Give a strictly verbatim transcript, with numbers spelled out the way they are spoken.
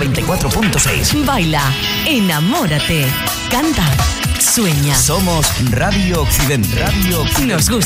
noventa y cuatro punto seis. Baila, enamórate, canta, sueña. Somos Radio Occidente. Radio Occidente. Nos gusta.